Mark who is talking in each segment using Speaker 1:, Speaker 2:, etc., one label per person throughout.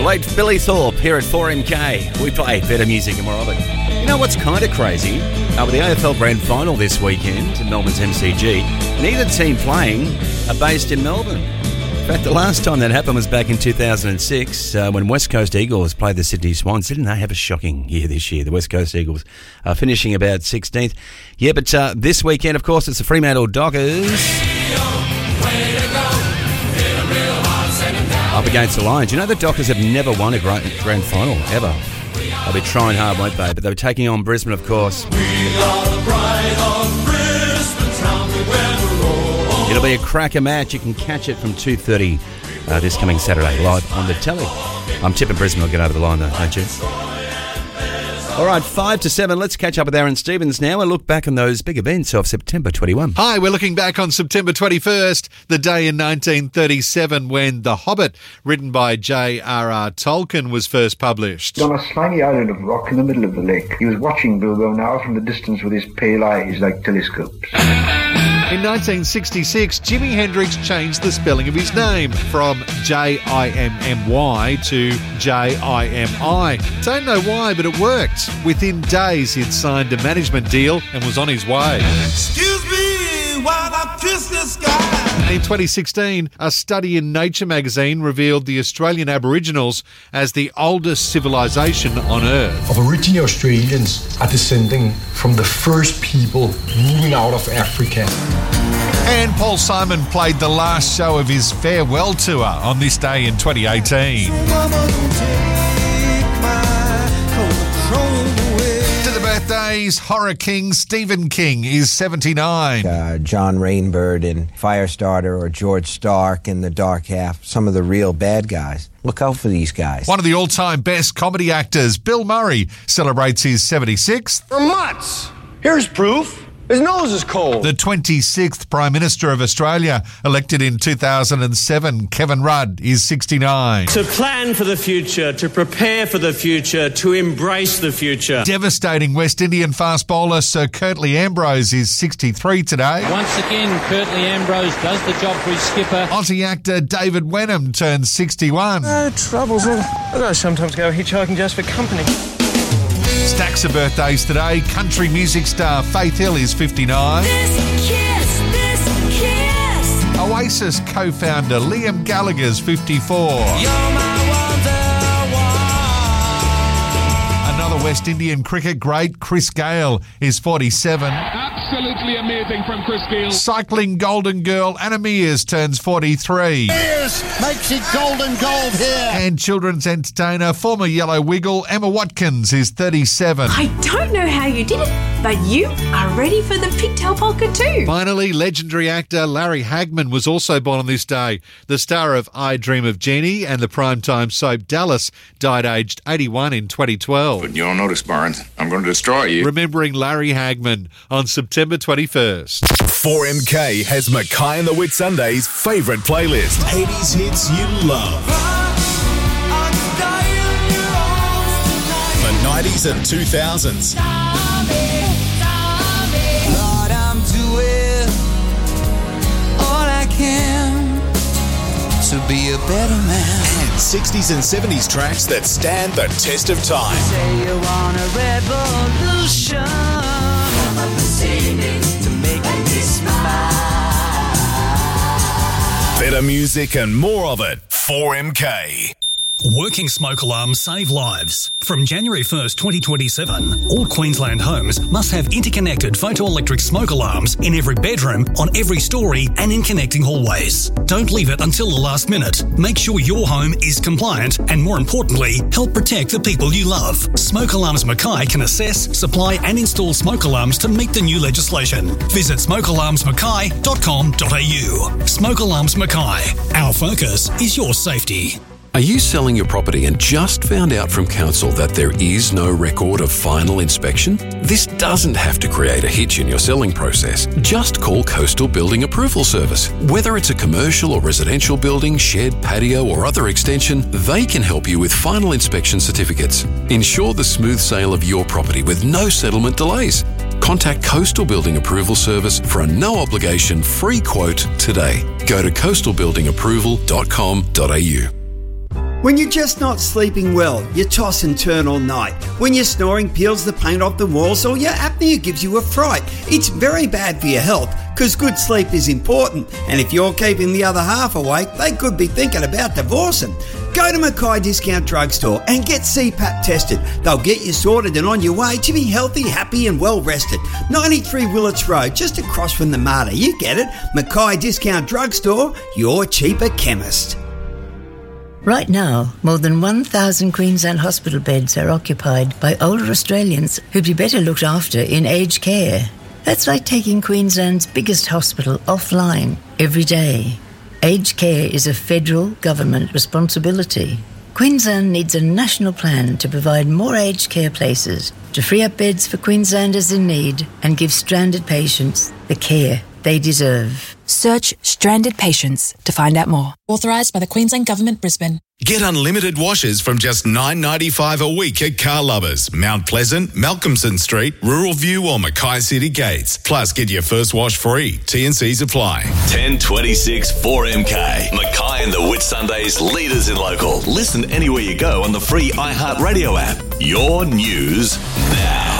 Speaker 1: late Billy Thorpe here at 4MK. We play better music and more of it. You know what's kind of crazy? With the AFL Grand Final this weekend at Melbourne's MCG, neither team playing are based in Melbourne. In fact, the last time that happened was back in 2006 when West Coast Eagles played the Sydney Swans. Didn't they have a shocking year this year? The West Coast Eagles finishing about 16th. Yeah, but this weekend, of course, it's the Fremantle Dockers up against the Lions. You know the Dockers have never won a grand final, ever. They'll be trying hard, won't they? But they're taking on Brisbane, of course.
Speaker 2: We are the pride of Brisbane town, we wear the roll.
Speaker 1: It'll be a cracker match. You can catch it from 2:30 this coming Saturday, live on the telly. I'm tipping Brisbane will get over the line, though, don't you? All right, 5 to 7. Let's catch up with Aaron Stevens now and look back on those big events of September 21.
Speaker 3: Hi, we're looking back on September 21st, the day in 1937 when The Hobbit, written by J.R.R. Tolkien, was first published.
Speaker 4: On a slimy island of rock in the middle of the lake, he was watching Bilbo now from the distance with his pale eyes like telescopes.
Speaker 3: In 1966, Jimi Hendrix changed the spelling of his name from J-I-M-M-Y to J-I-M-I. Don't know why, but it worked. Within days, he'd signed a management deal and was on his way.
Speaker 2: Excuse me while I kiss the sky.
Speaker 3: In 2016, a study in Nature magazine revealed the Australian Aboriginals as the oldest civilization on Earth.
Speaker 5: Aboriginal Australians are descending from the first people moving out of Africa.
Speaker 3: And Paul Simon played the last show of his farewell tour on this day in 2018. To the birthdays, horror king Stephen King is 79.
Speaker 6: John Rainbird in Firestarter or George Stark in The Dark Half, some of the real bad guys. Look out for these guys.
Speaker 3: One of the all-time best comedy actors, Bill Murray, celebrates his 76th.
Speaker 7: For months. Here's proof. His nose is cold.
Speaker 3: The 26th Prime Minister of Australia, elected in 2007, Kevin Rudd, is 69.
Speaker 8: To plan for the future, to prepare for the future, to embrace the future.
Speaker 3: Devastating West Indian fast bowler Sir Curtly Ambrose is 63 today.
Speaker 9: Once again, Curtly Ambrose does the job for his skipper.
Speaker 3: Aussie actor David Wenham turns 61.
Speaker 7: No troubles. I sometimes go hitchhiking just for company.
Speaker 3: Stacks of birthdays today. Country music star Faith Hill is 59.
Speaker 2: This kiss.
Speaker 3: Oasis co-founder Liam Gallagher's 54.
Speaker 2: You're my
Speaker 3: Another West Indian cricket great, Chris Gale, is 47.
Speaker 10: Absolutely amazing from Chris Gale.
Speaker 3: Cycling golden girl Anna Mears turns 43.
Speaker 11: Mears makes it golden gold here.
Speaker 3: And children's entertainer, former Yellow Wiggle Emma Watkins is 37.
Speaker 12: I don't know how you did it, but you are ready for the pigtail polka too.
Speaker 3: Finally, legendary actor Larry Hagman was also born on this day. The star of I Dream of Jeannie and the primetime soap Dallas died aged 81 in 2012.
Speaker 13: But you don't notice, Barnes. I'm going to destroy you.
Speaker 3: Remembering Larry Hagman on September 21st.
Speaker 14: 4MK has Mackay and the Whitsundays' favourite playlist. 80s hits you love. The 90s and 2000s.
Speaker 2: Lord, I'm doing all I can to be a better man.
Speaker 14: And 60s and 70s tracks that stand the test of time.
Speaker 2: Say you want a revolution. To make me smile.
Speaker 14: Better music and more of it. 4MK.
Speaker 15: Working smoke alarms save lives. From January 1st, 2027, all Queensland homes must have interconnected photoelectric smoke alarms in every bedroom, on every story and in connecting hallways. Don't leave it until the last minute. Make sure your home is compliant and, more importantly, help protect the people you love. Smoke Alarms Mackay can assess, supply and install smoke alarms to meet the new legislation. Visit smokealarmsmackay.com.au. Smoke Alarms Mackay. Our focus is your safety.
Speaker 16: Are you selling your property and just found out from council that there is no record of final inspection? This doesn't have to create a hitch in your selling process. Just call Coastal Building Approval Service. Whether it's a commercial or residential building, shed, patio or other extension, they can help you with final inspection certificates. Ensure the smooth sale of your property with no settlement delays. Contact Coastal Building Approval Service for a no-obligation free quote today. Go to coastalbuildingapproval.com.au.
Speaker 17: When you're just not sleeping well, you toss and turn all night. When your snoring peels the paint off the walls or your apnea gives you a fright, it's very bad for your health because good sleep is important. And if you're keeping the other half awake, they could be thinking about divorcing. Go to Mackay Discount Drugstore and get CPAP tested. They'll get you sorted and on your way to be healthy, happy and well rested. 93 Willits Road, just across from the Mater. You get it. Mackay Discount Drugstore, your cheaper chemist.
Speaker 18: Right now, more than 1,000 Queensland hospital beds are occupied by older Australians who'd be better looked after in aged care. That's like taking Queensland's biggest hospital offline every day. Aged care is a federal government responsibility. Queensland needs a national plan to provide more aged care places, to free up beds for Queenslanders in need and give stranded patients the care they deserve.
Speaker 19: Search Stranded Patients to find out more. Authorised by the Queensland Government, Brisbane.
Speaker 14: Get unlimited washes from just $9.95 a week at Car Lovers, Mount Pleasant, Malcolmson Street, Rural View or Mackay City Gates. Plus, get your first wash free. T&Cs apply.
Speaker 20: 1026 4MK. Mackay and the Whitsundays, leaders in local. Listen anywhere you go on the free iHeartRadio app. Your news now.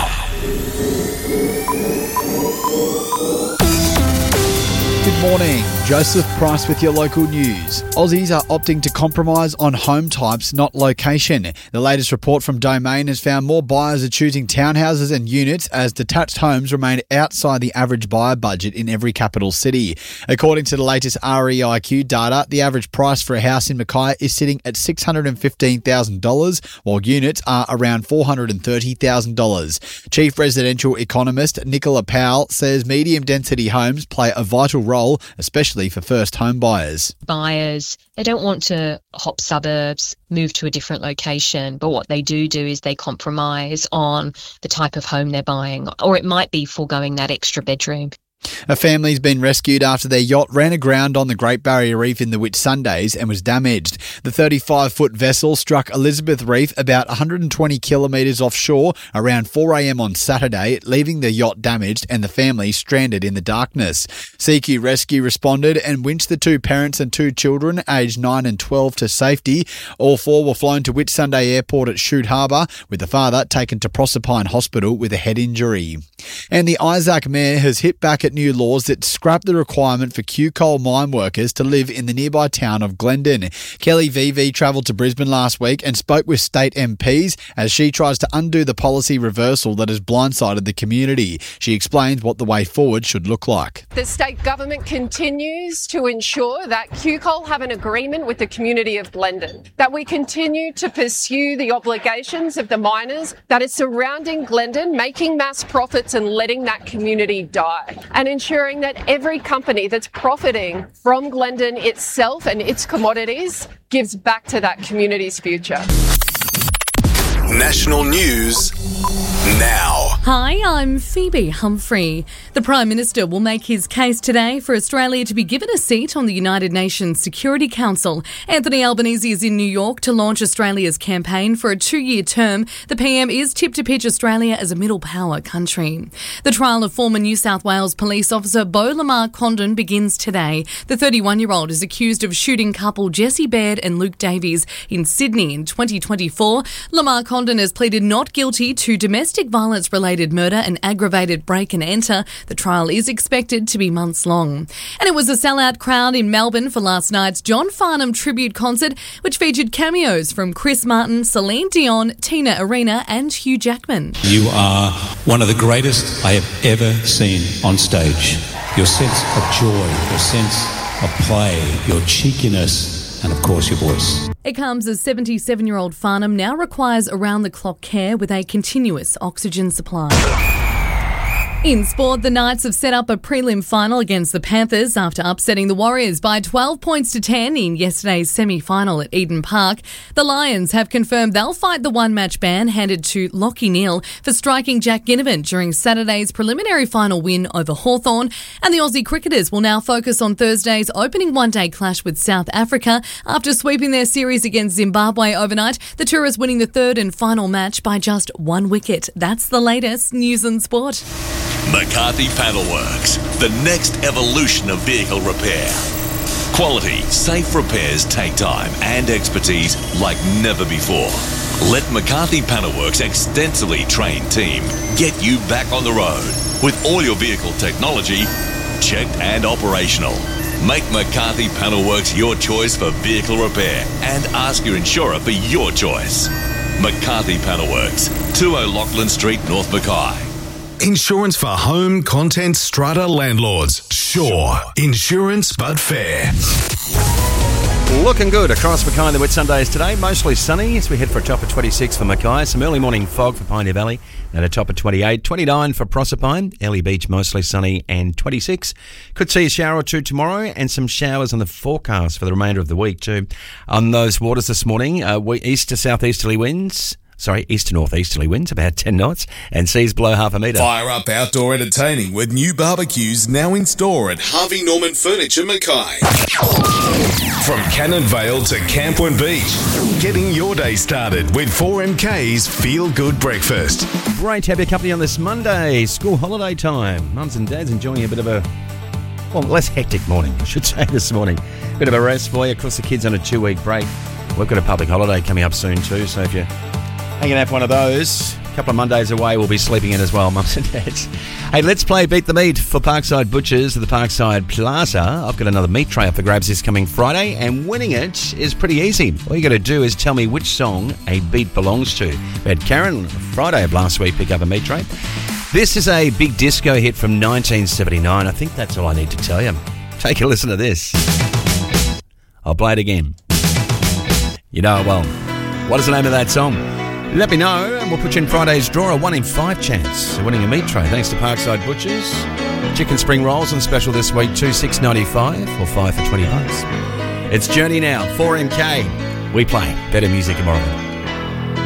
Speaker 21: Good morning. Joseph Price with your local news. Aussies are opting to compromise on home types, not location. The latest report from Domain has found more buyers are choosing townhouses and units as detached homes remain outside the average buyer budget in every capital city. According to the latest REIQ data, the average price for a house in Mackay is sitting at $615,000, while units are around $430,000. Chief residential economist Nicola Powell says medium-density homes play a vital role, especially for first home buyers.
Speaker 22: Buyers, they don't want to hop suburbs, move to a different location, but what they do is they compromise on the type of home they're buying, or it might be foregoing that extra bedroom.
Speaker 21: A family's been rescued after their yacht ran aground on the Great Barrier Reef in the Whitsundays and was damaged. The 35-foot vessel struck Elizabeth Reef about 120 kilometres offshore around 4 a.m. on Saturday, leaving the yacht damaged and the family stranded in the darkness. CQ Rescue responded and winched the two parents and two children, aged 9 and 12, to safety. All four were flown to Whitsunday Airport at Shute Harbour, with the father taken to Proserpine Hospital with a head injury. And the Isaac Mayor has hit back at new laws that scrap the requirement for Q Coal mine workers to live in the nearby town of Glendon. Kelly VV travelled to Brisbane last week and spoke with state MPs as she tries to undo the policy reversal that has blindsided the community. She explains what the way forward should look like.
Speaker 23: The state government continues to ensure that Q Coal have an agreement with the community of Glendon, that we continue to pursue the obligations of the miners that are surrounding Glendon, making mass profits and letting that community die, and ensuring that every company that's profiting from Glendon itself and its commodities gives back to that community's future.
Speaker 14: National news now.
Speaker 24: Hi, I'm Phoebe Humphrey. The Prime Minister will make his case today for Australia to be given a seat on the United Nations Security Council. Anthony Albanese is in New York to launch Australia's campaign for a 2-year term. The PM is tipped to pitch Australia as a middle power country. The trial of former New South Wales police officer Beau Lamar Condon begins today. The 31-year-old is accused of shooting couple Jesse Baird and Luke Davies in Sydney in 2024. Lamar Condon has pleaded not guilty to domestic violence-related murder and aggravated break and enter. The trial is expected to be months long. And it was a sellout crowd in Melbourne for last night's John Farnham tribute concert, which featured cameos from Chris Martin, Celine Dion, Tina Arena and Hugh Jackman.
Speaker 25: You are one of the greatest I have ever seen on stage. Your sense of joy, your sense of play, your cheekiness, and of course your voice.
Speaker 24: It comes as 77-year-old Farnham now requires around-the-clock care with a continuous oxygen supply. In sport, the Knights have set up a prelim final against the Panthers after upsetting the Warriors by 12 points to 10 in yesterday's semi-final at Eden Park. The Lions have confirmed they'll fight the one-match ban handed to Lachie Neale for striking Jack Ginnivan during Saturday's preliminary final win over Hawthorn. And the Aussie cricketers will now focus on Thursday's opening one-day clash with South Africa. After sweeping their series against Zimbabwe overnight, the Tourists winning the third and final match by just 1 wicket. That's the latest news and sport.
Speaker 20: McCarthy Panel Works, the next evolution of vehicle repair. Quality, safe repairs take time and expertise like never before. Let McCarthy Panelworks' extensively trained team get you back on the road with all your vehicle technology checked and operational. Make McCarthy Panelworks your choice for vehicle repair and ask your insurer for your choice. McCarthy Panelworks, 20 Lachlan Street, North Mackay.
Speaker 14: Insurance for home, content, strata landlords. Sure. Insurance but fair.
Speaker 1: Looking good across Mackay and the Whitsundays today. Mostly sunny as we head for a top of 26 for Mackay. Some early morning fog for Pioneer Valley and a top of 28. 29 for Proserpine. Early Beach mostly sunny and 26. Could see a shower or two tomorrow and some showers on the forecast for the remainder of the week too. On those waters this morning, east to southeasterly winds. East to northeasterly winds, about 10 knots, and seas below half a metre.
Speaker 14: Fire up outdoor entertaining with new barbecues now in store at Harvey Norman Furniture Mackay. From Cannon Vale to Camplin Beach, getting your day started with 4MK's Feel Good Breakfast.
Speaker 1: Great to have your company on this Monday, school holiday time. Mums and dads enjoying a bit of a, less hectic morning, I should say, this morning. Bit of a rest for you. Of course, the kids on a 2-week break. We've got a public holiday coming up soon too, so if you're hanging out for one of those, a couple of Mondays away, we'll be sleeping in as well, mums and dads. Hey, let's play Beat the Meat for Parkside Butchers at the Parkside Plaza. I've got another meat tray up for grabs this coming Friday, and winning it is pretty easy. All you got to do is tell me which song a beat belongs to. We had Karen Friday of last week pick up a meat tray. This is a big disco hit from 1979. I think that's all I need to tell you. Take a listen to this. I'll play it again. You know it well. What is the name of that song? Let me know, and we'll put you in Friday's draw, a 1 in 5 chance of winning a meat tray. Thanks to Parkside Butchers. Chicken spring rolls on special this week, $2 $6.95 or 5 for $20. It's Journey now, 4MK. We play better music tomorrow.